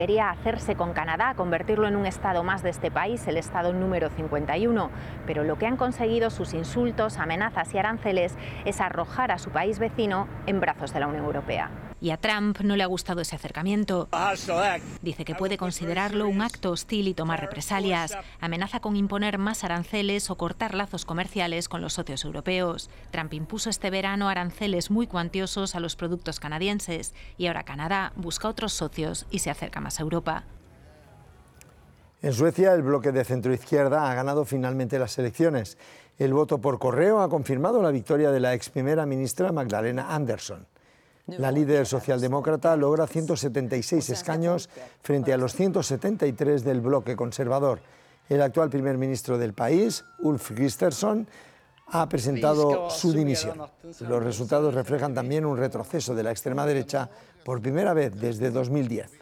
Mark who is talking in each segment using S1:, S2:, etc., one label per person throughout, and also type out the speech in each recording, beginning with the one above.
S1: Quería hacerse con Canadá, convertirlo en un estado más de este país, el estado número 51. Pero lo que han conseguido sus insultos, amenazas y aranceles es arrojar a su país vecino en brazos de la Unión Europea. Y a Trump no le ha gustado ese acercamiento. Dice que puede considerarlo un acto hostil y tomar represalias. Amenaza con imponer más aranceles o cortar lazos comerciales con los socios europeos. Trump impuso este verano aranceles muy cuantiosos a los productos canadienses y ahora Canadá busca otros socios y se acerca más a Europa.
S2: En Suecia, el bloque de centroizquierda ha ganado finalmente las elecciones. El voto por correo ha confirmado la victoria de la ex primera ministra Magdalena Andersson. La líder socialdemócrata logra 176 escaños frente a los 173 del bloque conservador. El actual primer ministro del país, Ulf Kristersson, ha presentado su dimisión. Los resultados reflejan también un retroceso de la extrema derecha por primera vez desde 2010.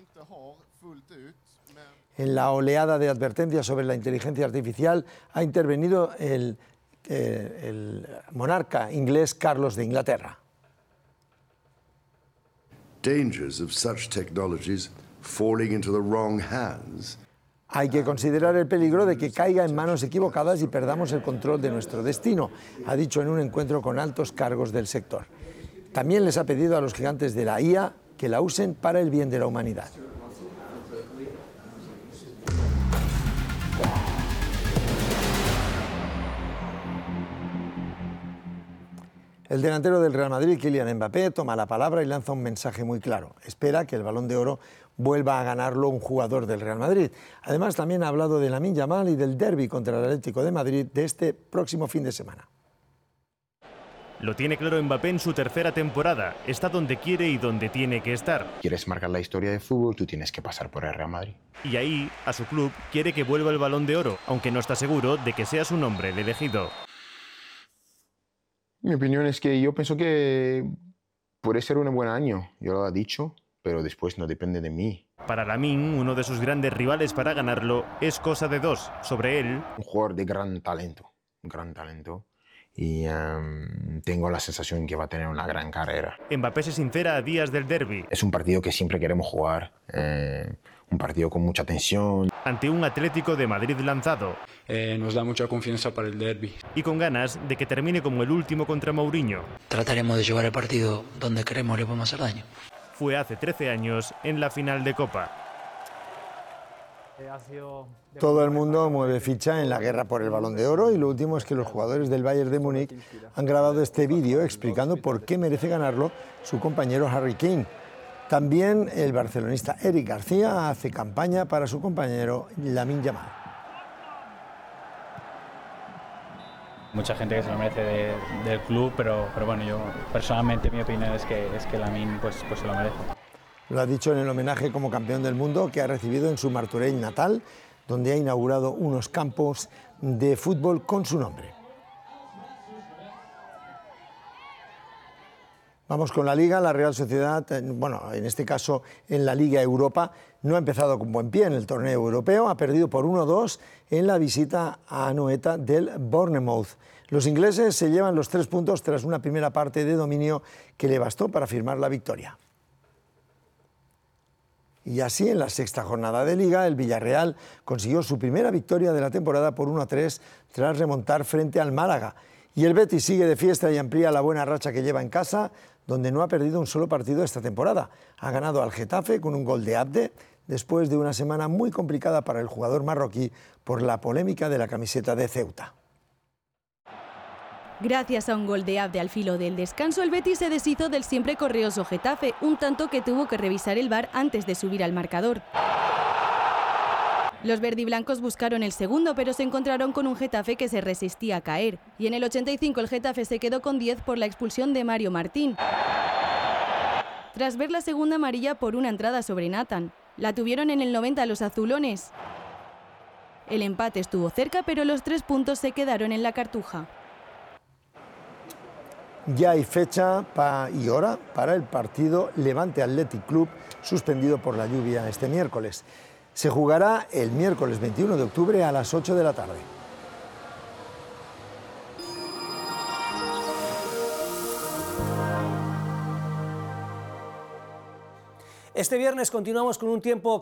S2: En la oleada de advertencias sobre la inteligencia artificial ha intervenido el monarca inglés Carlos de Inglaterra.
S3: Dangers of such technologies falling into the wrong hands.
S2: Hay que considerar el peligro de que caiga en manos equivocadas y perdamos el control de nuestro destino, ha dicho en un encuentro con altos cargos del sector. También les ha pedido a los gigantes de la IA que la usen para el bien de la humanidad. El delantero del Real Madrid, Kylian Mbappé, toma la palabra y lanza un mensaje muy claro. Espera que el Balón de Oro vuelva a ganarlo un jugador del Real Madrid. Además, también ha hablado de Lamine Yamal y del derbi contra el Atlético de Madrid de este próximo fin de semana.
S4: Lo tiene claro Mbappé en su tercera temporada. Está donde quiere y donde tiene que estar.
S5: Quieres marcar la historia de fútbol, tú tienes que pasar por el Real Madrid.
S4: Y ahí, a su club, quiere que vuelva el Balón de Oro, aunque no está seguro de que sea su nombre el elegido.
S5: Mi opinión es que yo pienso que puede ser un buen año, yo lo he dicho, pero después no depende de mí.
S4: Para Lamine, uno de sus grandes rivales para ganarlo, es cosa de dos. Sobre él,
S5: un jugador de gran talento, y tengo la sensación que va a tener una gran carrera.
S4: Mbappé se sincera a días del derbi.
S5: Es un partido que siempre queremos jugar, un partido con mucha tensión.
S4: Ante un Atlético de Madrid lanzado.
S6: Nos da mucha confianza para el derbi.
S4: Y con ganas de que termine como el último contra Mourinho.
S7: Trataremos de llevar el partido donde queremos, le podemos hacer daño.
S4: Fue hace 13 años en la final de Copa.
S2: Todo el mundo mueve ficha en la guerra por el Balón de Oro y lo último es que los jugadores del Bayern de Múnich han grabado este vídeo explicando por qué merece ganarlo su compañero Harry Kane. También el barcelonista Eric García hace campaña para su compañero Lamine Yamal.
S8: Mucha gente que se lo merece del club, pero bueno, yo personalmente mi opinión es que Lamine pues se lo merece.
S2: Lo ha dicho en el homenaje como campeón del mundo que ha recibido en su Martorell natal, donde ha inaugurado unos campos de fútbol con su nombre. Vamos con la Liga. La Real Sociedad, bueno, en este caso en la Liga Europa, no ha empezado con buen pie en el torneo europeo, ha perdido por 1-2 en la visita a Anoeta del Bournemouth. Los ingleses se llevan los 3 puntos tras una primera parte de dominio que le bastó para firmar la victoria. Y así, en la sexta jornada de Liga, el Villarreal consiguió su primera victoria de la temporada por 1-3 tras remontar frente al Málaga. Y el Betis sigue de fiesta y amplía la buena racha que lleva en casa, donde no ha perdido un solo partido esta temporada. Ha ganado al Getafe con un gol de Abde, después de una semana muy complicada para el jugador marroquí por la polémica de la camiseta de Ceuta.
S9: Gracias a un gol de Abde al filo del descanso, el Betis se deshizo del siempre correoso Getafe, un tanto que tuvo que revisar el VAR antes de subir al marcador. Los verdiblancos buscaron el segundo, pero se encontraron con un Getafe que se resistía a caer. Y en el 85 el Getafe se quedó con 10 por la expulsión de Mario Martín, tras ver la segunda amarilla por una entrada sobre Nathan. La tuvieron en el 90 los azulones. El empate estuvo cerca, pero los 3 puntos se quedaron en la cartuja.
S2: Ya hay fecha y hora para el partido Levante Athletic Club, suspendido por la lluvia este miércoles. Se jugará el miércoles 21 de octubre a las 8 de la tarde.
S10: Este viernes continuamos con un tiempo